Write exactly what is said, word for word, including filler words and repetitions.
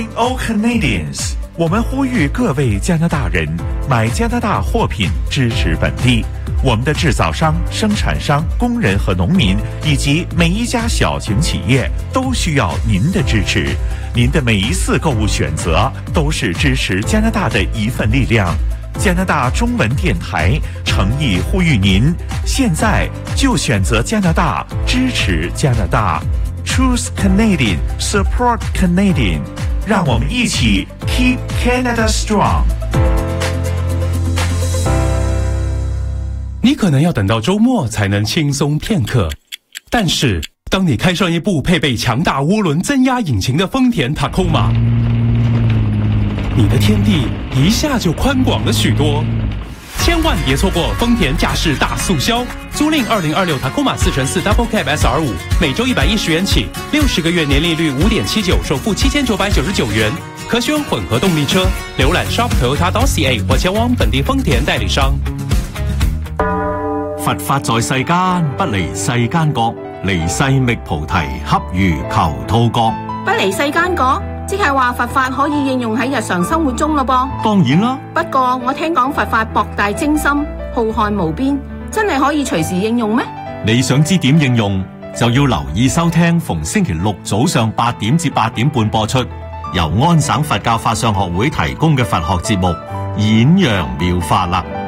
All Canadians， 我们呼吁各位加拿大人买加拿大货品，支持本地。我们的制造商、生产商、工人和农民，以及每一家小型企业都需要您的支持。您的每一次购物选择都是支持加拿大的一份力量。加拿大中文电台诚意呼吁您，现在就选择加拿大，支持加拿大。Choose Canadian, support Canadian， 让我们一起 Keep Canada Strong。 你可能要等到周末才能轻松片刻，但是当你开上一部配备强大涡轮增压引擎的丰田 Tacoma， 你的天地一下就宽广了许多。千万别错过丰田驾驶大促销，租赁二零二六 Tacoma 四乘四 Double Cab S R 五， 每周一百一十元起，六十个月年利率 五点七九， 首付七千九百九十九元，可选混合动力车。浏览 shop toyota dot c a 或前往本地丰田代理商。 佛法在世間，不離世間覺，離世覓菩提，恰如求兔角。 不離世間覺，即係話佛法可以應用喺日常生活中咯噃。 當然啦， 不過我聽講佛法博大精深，浩瀚無邊，真係可以隨時應用咩？ 你想知點應用，就要留意收聽逢星期六早上八點至八點半播出，由安省佛教法相學會提供嘅佛學節目《演揚妙法》啦。